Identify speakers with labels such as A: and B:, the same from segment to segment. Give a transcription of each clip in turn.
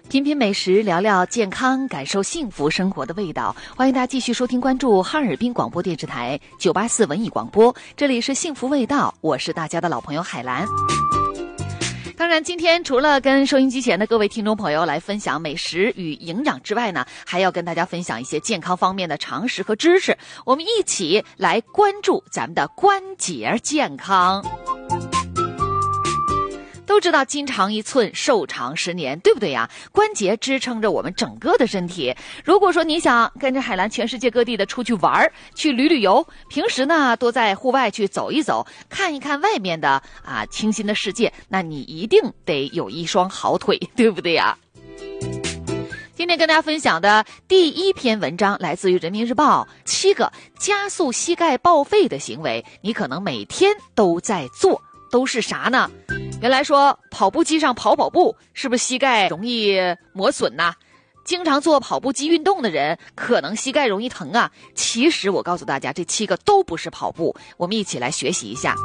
A: 品品美食，聊聊健康，感受幸福生活的味道。欢迎大家继续收听关注哈尔滨广播电视台984文艺广播，这里是幸福味道，我是大家的老朋友海兰。当然今天除了跟收音机前的各位听众朋友来分享美食与营养之外呢，还要跟大家分享一些健康方面的常识和知识，我们一起来关注咱们的关节健康。都知道筋长1寸，寿长10年，对不对呀？关节支撑着我们整个的身体。如果说你想跟着海兰全世界各地的出去玩，去旅游，平时呢多在户外去走一走，看一看外面的清新的世界，那你一定得有一双好腿，对不对呀？今天跟大家分享的第一篇文章来自于人民日报，7个加速膝盖报废的行为，你可能每天都在做，都是啥呢？原来说跑步机上跑步是不是膝盖容易磨损呢？经常做跑步机运动的人可能膝盖容易疼啊。其实我告诉大家，这7个都不是跑步，我们一起来学习一下。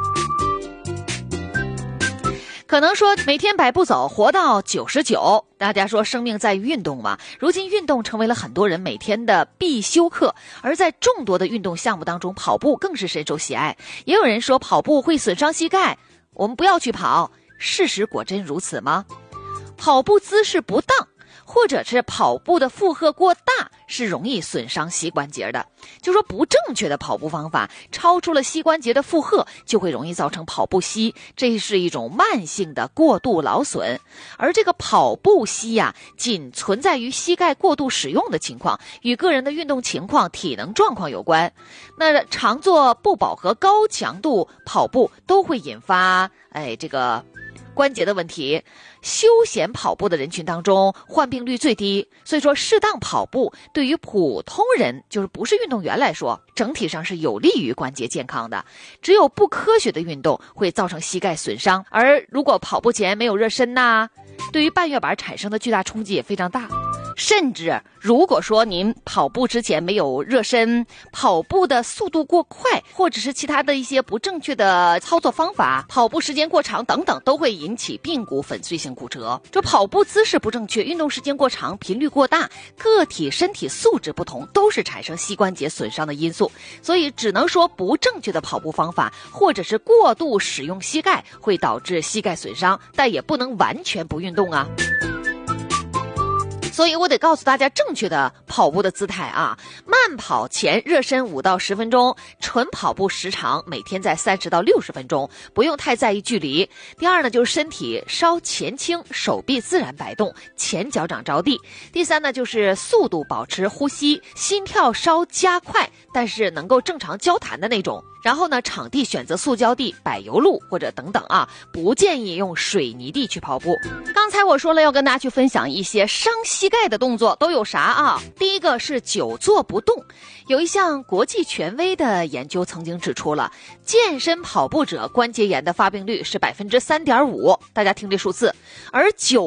A: 可能说每天100步走活到99，大家说生命在于运动嘛，如今运动成为了很多人每天的必修课，而在众多的运动项目当中，跑步更是深受喜爱。也有人说跑步会损伤膝盖，我们不要去跑，事实果真如此吗？跑步姿势不当，或者是跑步的负荷过大，是容易损伤膝关节的。就说不正确的跑步方法超出了膝关节的负荷，就会容易造成跑步膝，这是一种慢性的过度劳损。而这个跑步膝仅存在于膝盖过度使用的情况，与个人的运动情况、体能状况有关。那常做不饱和高强度跑步都会引发这个关节的问题。休闲跑步的人群当中患病率最低，所以说适当跑步对于普通人，就是不是运动员来说，整体上是有利于关节健康的。只有不科学的运动会造成膝盖损伤，而如果跑步前没有热身对于半月板产生的巨大冲击也非常大。甚至如果说您跑步之前没有热身，跑步的速度过快，或者是其他的一些不正确的操作方法，跑步时间过长等等，都会引起髌骨粉碎性骨折。这跑步姿势不正确，运动时间过长，频率过大，个体身体素质不同，都是产生膝关节损伤的因素。所以只能说不正确的跑步方法，或者是过度使用膝盖，会导致膝盖损伤，但也不能完全不运动啊。所以我得告诉大家正确的跑步的姿态慢跑前热身5到10分钟，纯跑步时长每天在30到60分钟，不用太在意距离。第二呢，就是身体稍前倾，手臂自然摆动，前脚掌着地。第三呢，就是速度保持呼吸，心跳稍加快，但是能够正常交谈的那种。然后呢，场地选择塑胶地、柏油路或者等等不建议用水泥地去跑步。刚才我说了要跟大家去分享一些伤膝盖的动作都有啥第一个是久坐不动。有一项国际权威的研究曾经指出了，健身跑步者关节炎的发病率是3.5%，大家听这数字。而久